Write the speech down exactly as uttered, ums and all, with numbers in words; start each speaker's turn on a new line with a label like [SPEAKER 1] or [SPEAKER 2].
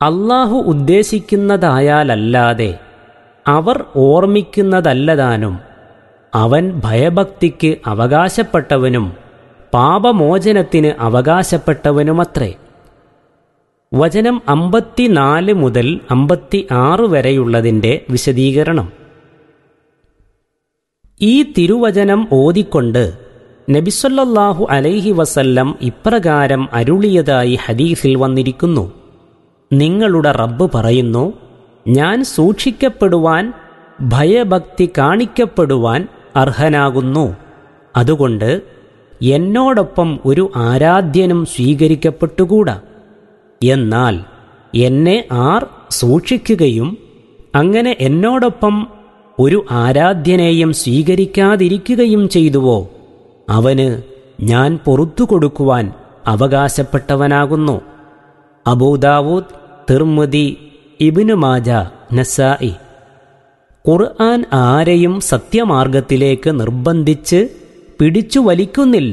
[SPEAKER 1] അല്ലാഹു ഉദ്ദേശിക്കുന്നതായാലല്ലാതെ അവർ ഓർമ്മിക്കുന്നതല്ലതാനും അവൻ ഭയഭക്തിക്ക് അവകാശപ്പെട്ടവനും പാപമോചനത്തിന് അവകാശപ്പെട്ടവനുമത്രേ. വചനം അമ്പത്തിനാല് മുതൽ അമ്പത്തി ആറ് വരെയുള്ളതിൻ്റെ വിശദീകരണം. ഈ തിരുവചനം ഓതിക്കൊണ്ട് നബിസല്ലല്ലാഹു അലൈഹി വസല്ലം ഇപ്രകാരം അരുളിയതായി ഹദീസിൽ വന്നിരിക്കുന്നു: നിങ്ങളുടെ റബ്ബ് പറയുന്നു, ഞാൻ സൂക്ഷിക്കപ്പെടുവാൻ, ഭയഭക്തി കാണിക്കപ്പെടുവാൻ അർഹനാകുന്നു. അതുകൊണ്ട് എന്നോടൊപ്പം ഒരു ആരാധ്യനും സ്വീകരിക്കപ്പെട്ടുകൂടാ. എന്നാൽ എന്നെ ആർ സൂക്ഷിക്കുകയും അങ്ങനെ എന്നോടൊപ്പം ഒരു ആരാധ്യനെയും സ്വീകരിക്കാതിരിക്കുകയും ചെയ്തുവോ, അവന് ഞാൻ പൊറുത്തു കൊടുക്കുവാൻ അവകാശപ്പെട്ടവനാകുന്നു. അബൂദാവൂദ്, തിർമിദി, ഇബ്നു മാജ, നസാഇ. ഖുർആൻ ആരെയും സത്യമാർഗത്തിലേക്ക് നിർബന്ധിച്ച് പിടിച്ചു വലിക്കുന്നില്ല.